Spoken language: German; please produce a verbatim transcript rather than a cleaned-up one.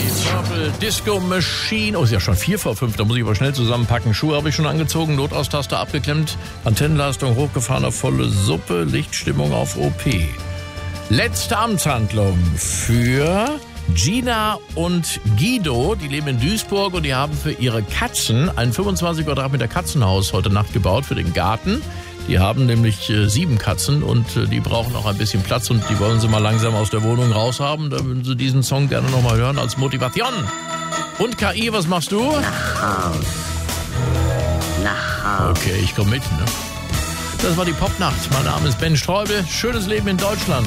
Purple Disco Machine. Oh, ist ja schon vier vor fünf, da muss ich aber schnell zusammenpacken. Schuhe habe ich schon angezogen, Notaustaste abgeklemmt, Antennenleistung hochgefahren auf volle Suppe, Lichtstimmung auf O P. Letzte Amtshandlung für Gina und Guido. Die leben in Duisburg und die haben für ihre Katzen ein fünfundzwanzig Quadratmeter Katzenhaus heute Nacht gebaut für den Garten. Die haben nämlich äh, sieben Katzen und äh, die brauchen auch ein bisschen Platz und die wollen sie mal langsam aus der Wohnung raushaben. Da würden sie diesen Song gerne nochmal hören als Motivation. Und K I, was machst du? Nach Haus. Nach Haus. Okay, ich komme mit. Ne? Das war die Popnacht. Mein Name ist Ben Streubel. Schönes Leben in Deutschland.